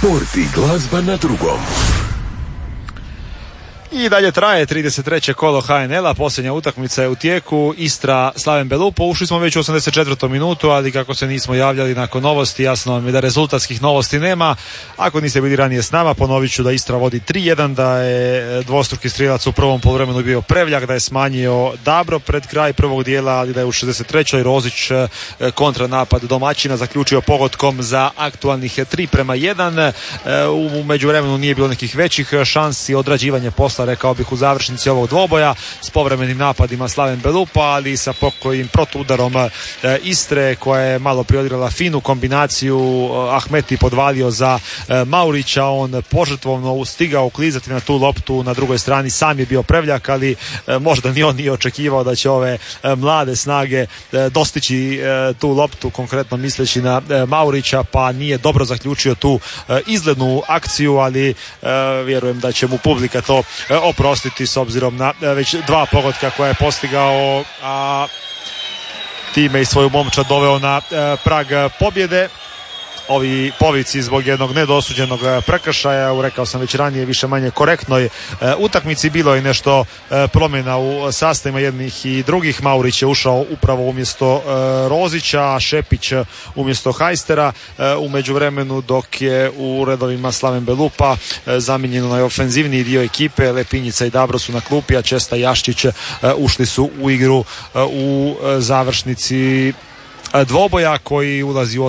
Sport i glazba na drugom. I dalje traje 33. kolo HNL-a, posljednja utakmica je u tijeku, Istra Slaven Belupo. Ušli smo već u 84. minutu, ali kako se nismo javljali nakon novosti, jasno vam je da rezultatskih novosti nema. Ako niste bili ranije s nama, ponovit ću da Istra vodi 3-1, da je dvostruki strijelac u prvom poluvremenu bio Prevljak, da je smanjio Dabro pred kraj prvog dijela, ali da je u 63. Rozić kontranapad domaćina zaključio pogodkom za aktualnih 3-1. U međuvremenu nije bilo nekih većih šansi, odrađivanje posla, rekao bih, u završnici ovog dvoboja s povremenim napadima Slaven Belupa, ali sa pokojim protuudarom Istre, koja je malo priodigrala finu kombinaciju. Ahmeti podvalio za Maurića, on požrtvovno stigao uklizati na tu loptu na drugoj strani, sam je bio Prevljak, ali možda ni on nije očekivao da će ove mlade snage dostići tu loptu, konkretno misleći na Maurića, pa nije dobro zaključio tu izglednu akciju, ali vjerujem da će mu publika to oprostiti s obzirom na već dva pogotka koja je postigao, a time i svoju momčad doveo na prag pobjede. Ovi povici zbog jednog nedosuđenog prekršaja, rekao sam već ranije, više manje korektnoj utakmici. Bilo je nešto promjena u sastavima jednih i drugih. Maurić je ušao upravo umjesto Rozića, Šepić umjesto Hajstera u međuvremenu, dok je u redovima Slaven Belupa zamijenjeno je ofenzivniji dio ekipe. Lepinjica i Dabro su na klupi, a Česta i Jaščić ušli su u igru u završnici dvoboja koji ulazi u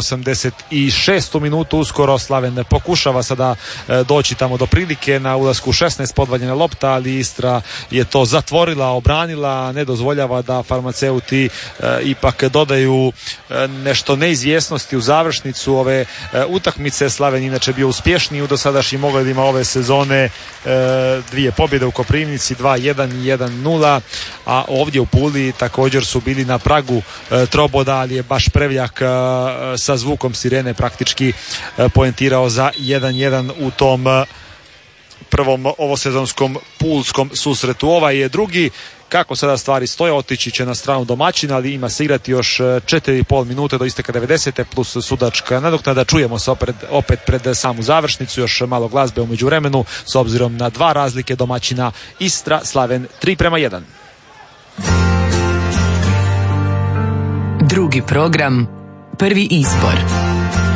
86. minutu. Uskoro Slaven pokušava sada doći tamo do prilike na ulasku 16, podvaljena lopta, ali Istra je to zatvorila, obranila, ne dozvoljava da farmaceuti ipak dodaju nešto neizvjesnosti u završnicu ove utakmice. Slaven inače bio uspješniji u dosadašnjim ogledima ove sezone, dvije pobjede u Koprivnici, 2-1 i 1-0, a ovdje u Puli također su bili na pragu troboda, ali je baš Prevljak sa zvukom sirene praktički poentirao za 1-1 u tom prvom ovosezonskom pulskom susretu. Ovaj je drugi. Kako sada stvari stoje, otići će na stranu domaćina, ali ima se igrati još 4,5 minute do isteka 90. plus sudačka nadoknada. Čujemo se opet pred samu završnicu, još malo glazbe u međuvremenu, s obzirom na dva razlike domaćina Istra Slaven 3-1. Drugi program, prvi izbor.